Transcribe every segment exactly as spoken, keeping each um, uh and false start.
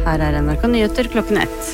Her er N R K Nyheter klokken ett.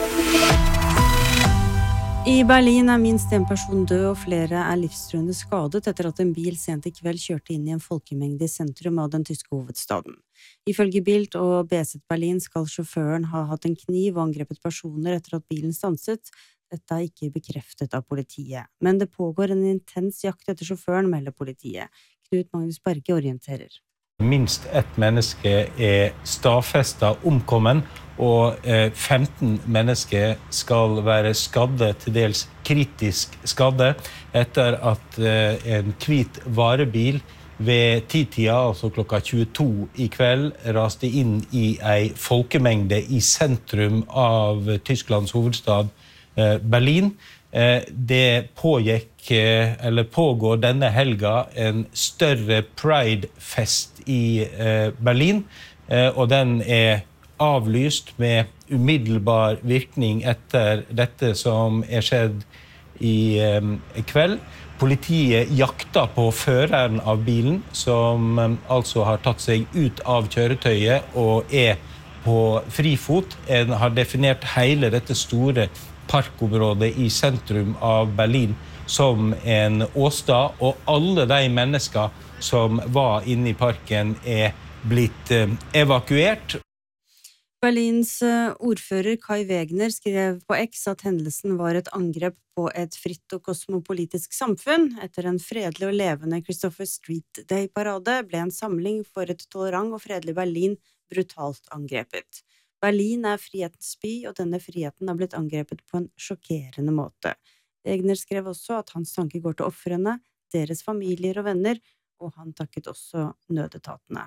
I Berlin er minst en person død og flere er livstruende skadet etter at en bil sent i kveld kjørte inn i en folkemengde i sentrum av den tyske hovedstaden. Ifølge Bild og B Z Berlin skal sjåføren ha hatt en kniv og angrepet personer etter at bilen stanset. Dette er ikke bekreftet av politiet, men det pågår en intens jakt etter sjåføren, melder politiet. Knut Magnus Berge orienterer. Minst ett menneske er stadfestet omkommen, og femten mennesker skal være skadde, til dels kritisk skadde, etter at en hvit varebil ved titida, altså klokka tjueto i kveld, raste inn i en folkemengde i sentrum av Tysklands hovedstad Berlin. Det pågikk, eller pågår denne helga, en større Pride-fest i Berlin, og den er avlyst med umiddelbar virkning etter dette som er skjedd i kveld. Politiet jakter på føreren av bilen, som altså har tatt seg ut av kjøretøyet og er på frifot. En har definert hele dette store parkområdet i sentrum av Berlin som en åstad, og alle de mennesker som var inne i parken er blitt evakuert. Berlins ordfører Kai Wegner skrev på X at hendelsen var et angrep på et fritt og kosmopolitisk samfunn. Etter en fredelig og levende Christopher Street Day-parade ble en samling for et tolerant og fredelig Berlin brutalt angrepet. Berlin er frihetens by, og denne friheten har blitt angrepet på en sjokkerende måte. Wegner skrev også at hans tanker går til ofrene, deres familier og venner, og han takket også nødetatene.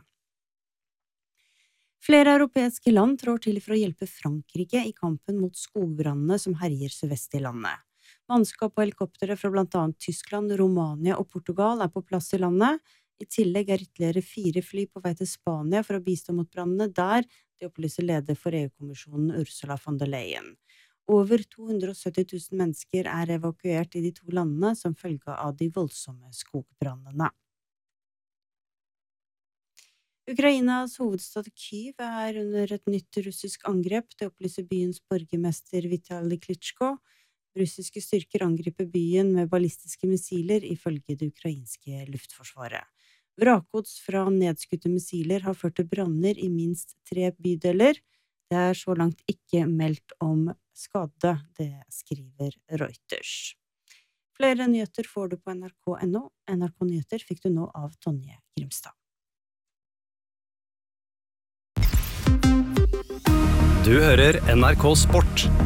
Flere europeiske land trår til for å hjelpe Frankrike i kampen mot skogbrannene som herjer sørvest i landet. Mannskap og helikoptere fra blant annet Tyskland, Romania og Portugal er på plass i landet. I tillegg er ytterligere fire fly på vei til Spania for å bistå mot brannene der, det opplyser leder for E U-kommisjonen Ursula von der Leyen. Over to hundre og sytti tusen mennesker er evakuert i de to landene som følge av de voldsomme skogbrannene. Ukrainas hovedstad Kyiv er under et nytt russisk angrep, det opplyser byens borgermester Vitali Klitschko. Russiske styrker angriper byen med ballistiske missiler ifølge det ukrainske luftforsvaret. Vrakgods fra nedskutte missiler har ført til branner i minst tre bydeler. Det er så langt ikke meldt om skade, det skriver Reuters. Flere nyheter får du på N R K punktum N O. N R K Nyheter fikk du nå av Tonje Grimstad. Du hører N R K Sport.